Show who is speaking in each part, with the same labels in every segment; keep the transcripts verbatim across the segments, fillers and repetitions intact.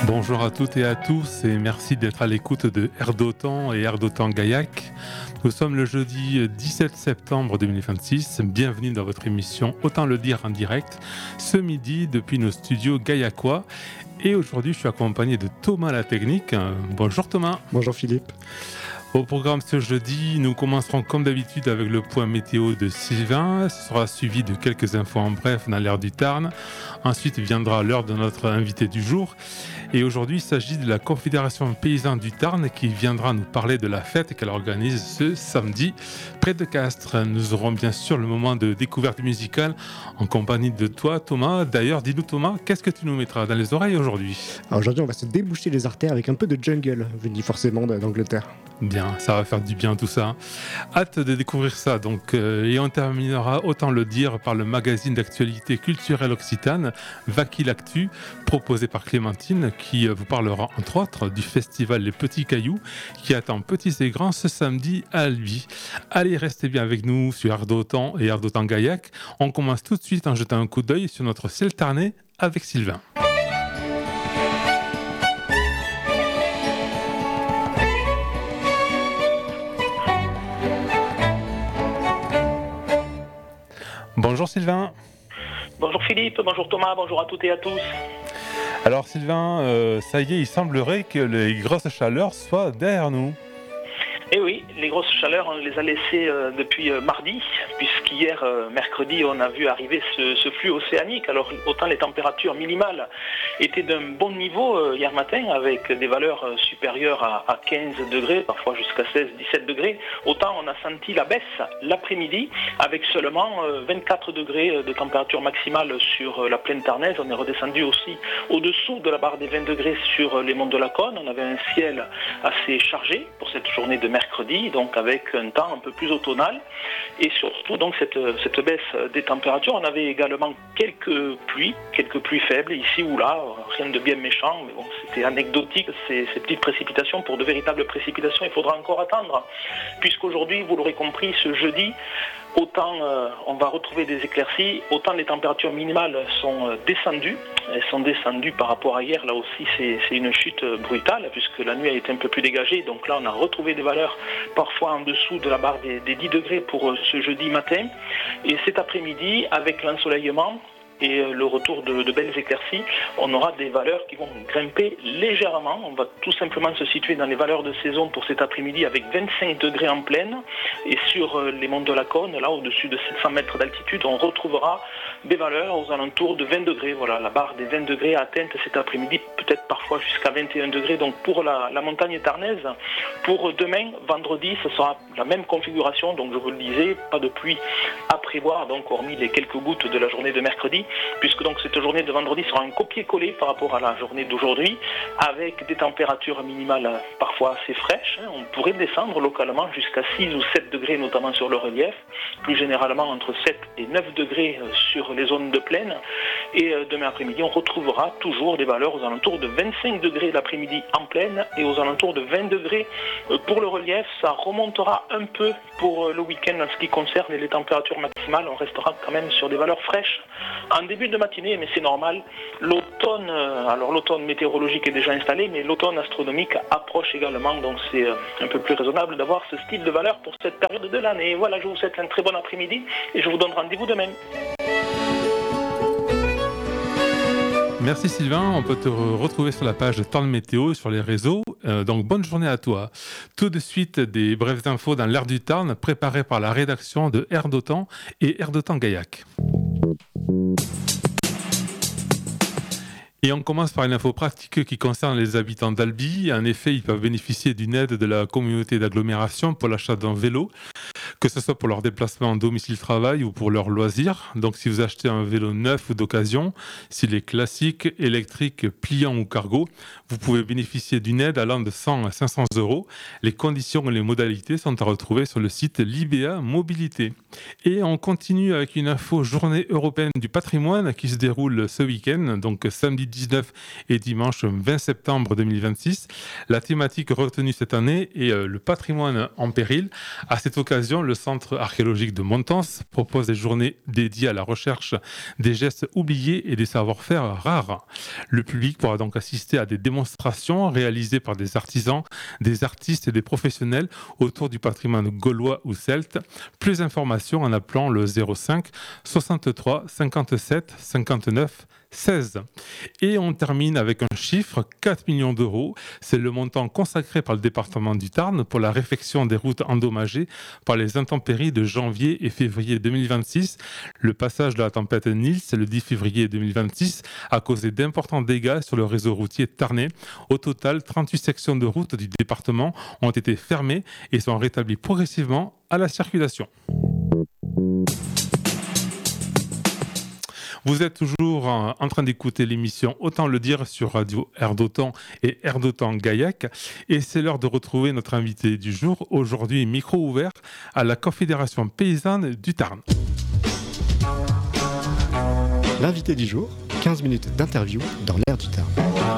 Speaker 1: Bonjour à toutes et à tous et merci d'être à l'écoute de Air d'Otan et Air d'Otan Gaillac. Nous sommes le jeudi dix-sept septembre deux mille vingt-six. Bienvenue dans votre émission Autant le dire en direct ce midi depuis nos studios gaillacois. Et aujourd'hui, je suis accompagné de Thomas la Technique. Bonjour Thomas.
Speaker 2: Bonjour Philippe.
Speaker 1: Au programme ce jeudi, nous commencerons comme d'habitude avec le point météo de Sylvain. Ce sera suivi de quelques infos en bref dans l'air du Tarn. Ensuite viendra l'heure de notre invité du jour. Et aujourd'hui, il s'agit de la Confédération paysanne du Tarn qui viendra nous parler de la fête qu'elle organise ce samedi près de Castres. Nous aurons bien sûr le moment de découverte musicale en compagnie de toi Thomas. D'ailleurs, dis-nous Thomas, qu'est-ce que tu nous mettras dans les oreilles aujourd'hui ?
Speaker 2: Alors aujourd'hui, on va se déboucher les artères avec un peu de jungle, venu forcément d'Angleterre.
Speaker 1: Bien, ça va faire du bien tout ça. Hâte de découvrir ça. Donc, euh, et on terminera, autant le dire, par le magazine d'actualité culturelle occitane, Vaki l'Actu, proposé par Clémentine, qui vous parlera entre autres du festival Les Petits Cailloux, qui attend petits et grands ce samedi à Albi. Allez, restez bien avec nous sur Air d'Otan et Air d'Otan Gaillac. On commence tout de suite en jetant un coup d'œil sur notre ciel tarnais avec Sylvain. Bonjour Sylvain.
Speaker 3: Bonjour Philippe, bonjour Thomas, bonjour à toutes et à tous.
Speaker 1: Alors Sylvain, euh, ça y est, il semblerait que les grosses chaleurs soient derrière nous.
Speaker 3: Eh oui, les grosses chaleurs, on les a laissées euh, depuis euh, mardi, puisqu'hier, euh, mercredi, on a vu arriver ce, ce flux océanique. Alors autant les températures minimales étaient d'un bon niveau euh, hier matin, avec des valeurs euh, supérieures à, à quinze degrés, parfois jusqu'à seize à dix-sept degrés, autant on a senti la baisse l'après-midi, avec seulement euh, vingt-quatre degrés de température maximale sur euh, la plaine tarnaise. On est redescendu aussi au-dessous de la barre des vingt degrés sur euh, les monts de la Cône. On avait un ciel assez chargé pour cette journée de mercredi, donc avec un temps un peu plus automnal et surtout donc cette, cette baisse des températures. On avait également quelques pluies, quelques pluies faibles ici ou là, rien de bien méchant, mais bon, c'était anecdotique ces, ces petites précipitations. Pour de véritables précipitations, il faudra encore attendre, puisqu'aujourd'hui, vous l'aurez compris, ce jeudi, autant euh, on va retrouver des éclaircies, autant les températures minimales sont euh, descendues. Elles sont descendues par rapport à hier. Là aussi, c'est, c'est une chute brutale, puisque la nuit a été un peu plus dégagée. Donc là, on a retrouvé des valeurs parfois en dessous de la barre des, des dix degrés pour euh, ce jeudi matin. Et cet après-midi, avec l'ensoleillement et le retour de, de belles éclaircies, on aura des valeurs qui vont grimper légèrement. On va tout simplement se situer dans les valeurs de saison pour cet après-midi avec vingt-cinq degrés en plaine. Et sur les monts de la Cône, là au-dessus de sept cents mètres d'altitude, on retrouvera des valeurs aux alentours de vingt degrés. Voilà, la barre des vingt degrés atteinte cet après-midi, peut-être parfois jusqu'à vingt et un degrés. Donc pour la, la montagne tarnaise, pour demain, vendredi, ce sera la même configuration. Donc je vous le disais, pas de pluie à prévoir, donc hormis les quelques gouttes de la journée de mercredi, puisque donc cette journée de vendredi sera un copier-coller par rapport à la journée d'aujourd'hui, avec des températures minimales parfois assez fraîches. On pourrait descendre localement jusqu'à six ou sept degrés, notamment sur le relief, plus généralement entre sept et neuf degrés sur les zones de plaine. Et demain après-midi, on retrouvera toujours des valeurs aux alentours de vingt-cinq degrés l'après-midi en plaine et aux alentours de vingt degrés pour le relief. Ça remontera un peu pour le week-end en ce qui concerne les températures maximales. On restera quand même sur des valeurs fraîches en début de matinée, mais c'est normal. L'automne, alors l'automne météorologique est déjà installé, mais l'automne astronomique approche également, donc c'est un peu plus raisonnable d'avoir ce style de valeur pour cette période de l'année. Voilà, je vous souhaite un très bon après-midi et je vous donne rendez-vous demain.
Speaker 1: Merci Sylvain, on peut te retrouver sur la page de Tarn Météo sur les réseaux, euh, donc bonne journée à toi. Tout de suite, des brèves infos dans l'air du Tarn, préparées par la rédaction de Air d'Otan et Air d'Otan Gaillac. Et on commence par une info pratique qui concerne les habitants d'Albi. En effet, ils peuvent bénéficier d'une aide de la communauté d'agglomération pour l'achat d'un vélo, que ce soit pour leur déplacement domicile-travail ou pour leurs loisirs. Donc si vous achetez un vélo neuf ou d'occasion, s'il est classique, électrique, pliant ou cargo, vous pouvez bénéficier d'une aide allant de cent à cinq cents euros. Les conditions et les modalités sont à retrouver sur le site Libéa Mobilité. Et on continue avec une info journée européenne du patrimoine qui se déroule ce week-end, donc samedi dix-neuf et dimanche vingt septembre deux mille vingt-six. La thématique retenue cette année est euh, le patrimoine en péril. À cette occasion, le le centre archéologique de Montans propose des journées dédiées à la recherche des gestes oubliés et des savoir-faire rares. Le public pourra donc assister à des démonstrations réalisées par des artisans, des artistes et des professionnels autour du patrimoine gaulois ou celte. Plus d'informations en appelant le zéro cinq soixante-trois cinquante-sept cinquante-neuf seize. Et on termine avec un chiffre, quatre millions d'euros. C'est le montant consacré par le département du Tarn pour la réfection des routes endommagées par les intempéries de janvier et février deux mille vingt-six. Le passage de la tempête Nils le dix février deux mille vingt-six a causé d'importants dégâts sur le réseau routier tarnais. Au total, trente-huit sections de routes du département ont été fermées et sont rétablies progressivement à la circulation. Vous êtes toujours en train d'écouter l'émission Autant le dire sur Radio Air d'Otan et Air d'Otan Gaillac. Et c'est l'heure de retrouver notre invité du jour. Aujourd'hui, micro ouvert à la Confédération paysanne du Tarn.
Speaker 2: L'invité du jour, quinze minutes d'interview dans l'Air du Tarn.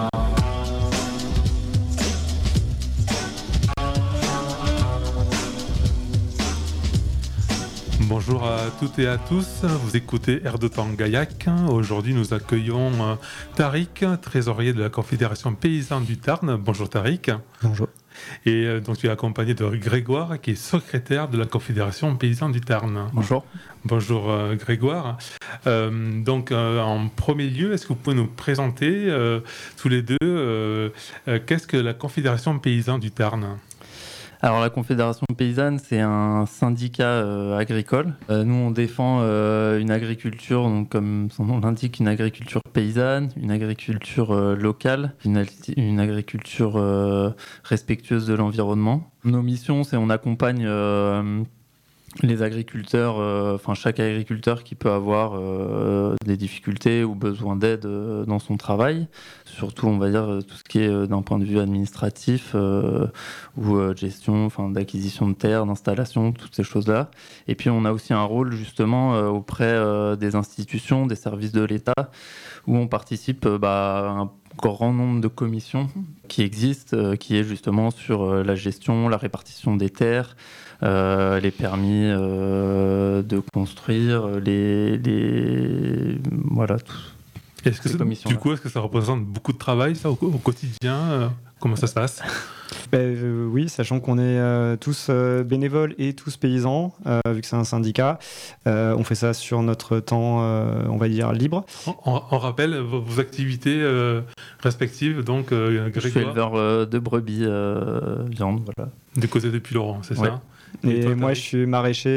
Speaker 1: Bonjour à toutes et à tous, vous écoutez Air d'Otan Gaillac. Aujourd'hui, nous accueillons Tariq, trésorier de la Confédération paysanne du Tarn. Bonjour Tariq.
Speaker 2: Bonjour.
Speaker 1: Et donc tu es accompagné de Grégoire, qui est secrétaire de la Confédération paysanne du Tarn.
Speaker 4: Bonjour.
Speaker 1: Bonjour euh, Grégoire. Euh, donc euh, en premier lieu, est-ce que vous pouvez nous présenter euh, tous les deux euh, euh, qu'est-ce que la Confédération paysanne du Tarn ?
Speaker 4: Alors la Confédération paysanne, c'est un syndicat euh, agricole. Euh, nous, on défend euh, une agriculture, donc, comme son nom l'indique, une agriculture paysanne, une agriculture euh, locale, une, alti- une agriculture euh, respectueuse de l'environnement. Nos missions, c'est on accompagne euh, les agriculteurs, euh, enfin chaque agriculteur qui peut avoir euh, des difficultés ou besoin d'aide euh, dans son travail, surtout on va dire tout ce qui est euh, d'un point de vue administratif euh, ou euh, gestion, enfin d'acquisition de terres, d'installation, toutes ces choses-là. Et puis on a aussi un rôle justement euh, auprès euh, des institutions, des services de l'État, où on participe euh, bah, à un grand nombre de commissions qui existent, euh, qui est justement sur euh, la gestion, la répartition des terres, Euh, les permis euh, de construire, les, les voilà tout.
Speaker 1: Est-ce que ça, du coup, est-ce que ça représente beaucoup de travail ça au, au quotidien euh, Comment ça se passe ?
Speaker 5: Ben, euh, oui, sachant qu'on est euh, tous euh, bénévoles et tous paysans, euh, vu que c'est un syndicat, euh, on fait ça sur notre temps, euh, on va dire, libre.
Speaker 1: On, on, on rappelle vos, vos activités euh, respectives, donc euh, Grégoire.
Speaker 4: Je suis éleveur euh, de brebis euh, viande, voilà.
Speaker 1: Du côté de Puy-Laurent, c'est
Speaker 4: ouais.
Speaker 1: ça ?
Speaker 5: Et,
Speaker 1: et toi,
Speaker 5: moi, je suis maraîcher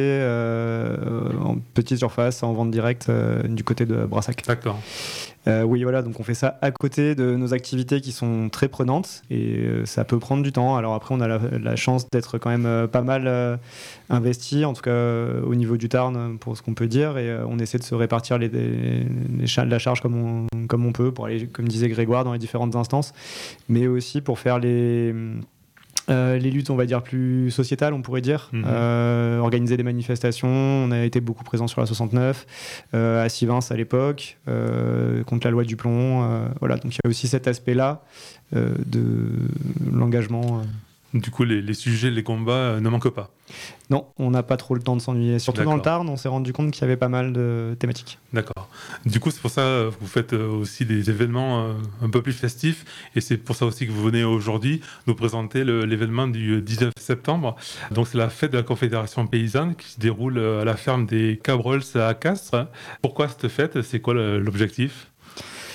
Speaker 5: euh, en petite surface, en vente directe euh, du côté de Brassac.
Speaker 1: D'accord.
Speaker 5: Euh, oui, voilà, donc on fait ça à côté de nos activités qui sont très prenantes et euh, ça peut prendre du temps. Alors après, on a la, la chance d'être quand même euh, pas mal euh, investi, en tout cas euh, au niveau du Tarn, pour ce qu'on peut dire, et euh, on essaie de se répartir les, les, les cha- la charge comme on, comme on peut pour aller, comme disait Grégoire, dans les différentes instances, mais aussi pour faire les... Euh, les luttes, on va dire, plus sociétales, on pourrait dire. Mmh. Euh, organiser des manifestations. On a été beaucoup présents sur la soixante-neuf, euh, à Sivins à l'époque, euh, contre la loi du plomb. Euh, voilà, donc il y a aussi cet aspect-là euh, de l'engagement. Euh.
Speaker 1: Du coup, les, les sujets, les combats euh, ne manquent pas.
Speaker 5: Non, on n'a pas trop le temps de s'ennuyer. Surtout
Speaker 1: D'accord.
Speaker 5: dans le Tarn, on s'est rendu compte qu'il y avait pas mal de thématiques.
Speaker 1: D'accord. Du coup, c'est pour ça que vous faites aussi des événements un peu plus festifs. Et c'est pour ça aussi que vous venez aujourd'hui nous présenter le, l'événement du dix-neuf septembre. Donc, c'est la fête de la Confédération paysanne qui se déroule à la ferme des Cabrols à Castres. Pourquoi cette fête ? C'est quoi l'objectif ? Tariq ?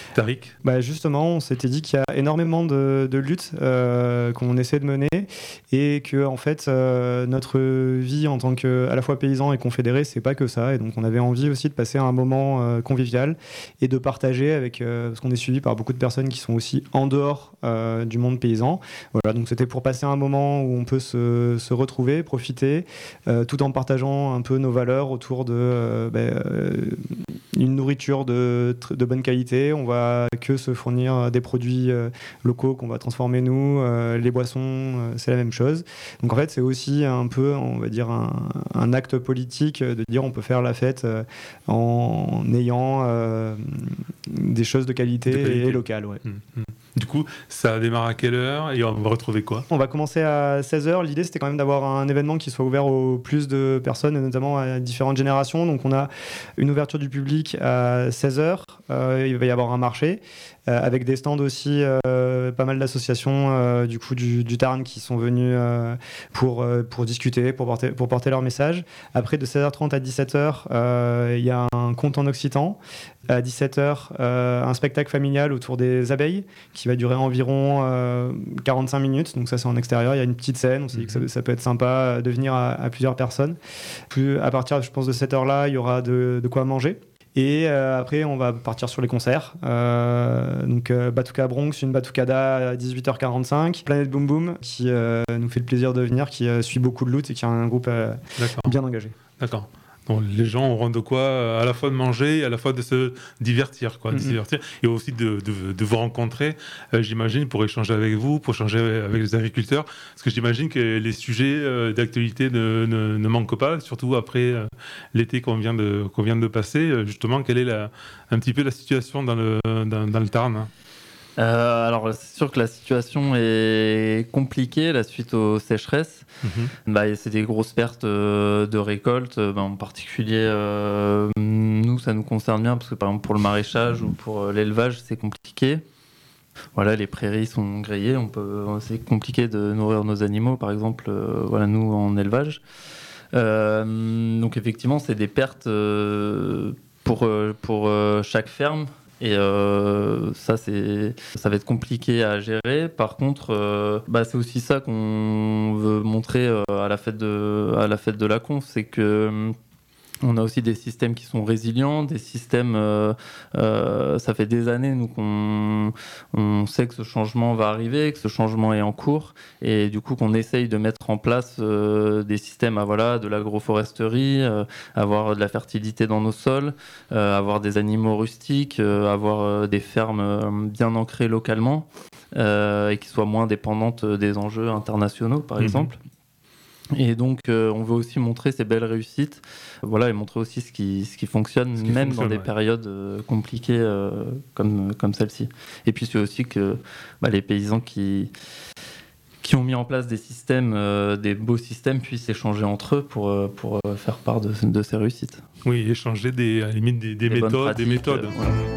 Speaker 5: Bah justement, on s'était dit qu'il y a énormément de, de luttes euh, qu'on essaie de mener et que en fait euh, notre vie en tant que à la fois paysan et confédéré, c'est pas que ça. Et donc on avait envie aussi de passer un moment euh, convivial et de partager avec euh, parce qu'on est suivi par beaucoup de personnes qui sont aussi en dehors euh, du monde paysan. Voilà, donc c'était pour passer un moment où on peut se, se retrouver, profiter, euh, tout en partageant un peu nos valeurs autour de euh, bah, euh, une nourriture de, de bonne qualité. On va que se fournir des produits euh, locaux qu'on va transformer nous, euh, les boissons, euh, c'est la même chose. Donc en fait, c'est aussi un peu, on va dire, un, un acte politique de dire on peut faire la fête euh, en ayant euh, des choses de qualité, de qualité. Et, et locales. Ouais.
Speaker 1: Mmh, mmh. Du coup, ça démarre à quelle heure et on va retrouver quoi?
Speaker 5: On va commencer à seize heures. L'idée, c'était quand même d'avoir un événement qui soit ouvert au plus de personnes, et notamment à différentes générations. Donc, on a une ouverture du public à seize heures. Euh, il va y avoir un marché euh, avec des stands aussi, euh, pas mal d'associations euh, du coup du, du Tarn qui sont venus euh, pour, euh, pour discuter, pour porter, pour porter leur message. Après, de seize heures trente à dix-sept heures, euh, il y a un conte en occitan. À dix-sept heures, euh, un spectacle familial autour des abeilles qui va durer environ euh, quarante-cinq minutes. Donc ça, c'est en extérieur. Il y a une petite scène. On s'est dit que ça, ça peut être sympa de venir à, à plusieurs personnes. Plus, à partir, je pense, de cette heure-là, il y aura de, de quoi manger. Et euh, après, on va partir sur les concerts. Euh, donc, euh, Batuka Bronx, une Batucada à dix-huit heures quarante-cinq. Planète Boom Boom, qui euh, nous fait le plaisir de venir, qui euh, suit beaucoup de loot et qui est un groupe euh, bien engagé.
Speaker 1: D'accord. Donc, les gens auront de quoi euh, à la fois de manger et à la fois de se divertir, quoi, de
Speaker 5: Mm-hmm.
Speaker 1: se divertir et aussi de, de, de vous rencontrer, euh, j'imagine, pour échanger avec vous, pour échanger avec les agriculteurs. Parce que j'imagine que les sujets euh, d'actualité ne, ne, ne manquent pas, surtout après euh, l'été qu'on vient de, qu'on vient de passer. Justement, quelle est la, un petit peu la situation dans le, dans, dans le Tarn?
Speaker 4: Euh, alors, c'est sûr que la situation est compliquée la suite aux sécheresses.
Speaker 1: Mmh.
Speaker 4: Bah, c'est des grosses pertes euh, de récoltes. Bah, en particulier, euh, nous, ça nous concerne bien parce que, par exemple, pour le maraîchage ou pour euh, l'élevage, c'est compliqué. Voilà, les prairies sont grillées. On peut, c'est compliqué de nourrir nos animaux, par exemple, euh, voilà, nous, en élevage. Euh, donc, effectivement, c'est des pertes euh, pour, euh, pour euh, chaque ferme. Et euh, ça, c'est, ça va être compliqué à gérer. Par contre, euh, bah, c'est aussi ça qu'on veut montrer euh, à la fête de, à la fête de la conf, c'est que on a aussi des systèmes qui sont résilients, des systèmes. Euh, euh, ça fait des années nous qu'on on sait que ce changement va arriver, que ce changement est en cours, et du coup qu'on essaye de mettre en place euh, des systèmes, à voilà, de l'agroforesterie, euh, avoir de la fertilité dans nos sols, euh, avoir des animaux rustiques, euh, avoir euh, des fermes euh, bien ancrées localement euh, et qui soient moins dépendantes des enjeux internationaux, par mmh. exemple. Et donc, euh, on veut aussi montrer ces belles réussites, voilà, et montrer aussi ce qui, ce qui fonctionne, ce qui même fonctionne, dans des ouais. périodes euh, compliquées euh, comme, comme celle-ci. Et puis, c'est aussi que bah, les paysans qui, qui ont mis en place des systèmes, euh, des beaux systèmes, puissent échanger entre eux pour, pour euh, faire part de, de ces réussites.
Speaker 1: Oui, échanger des, à la limite des, des, méthodes, des méthodes. Euh, voilà.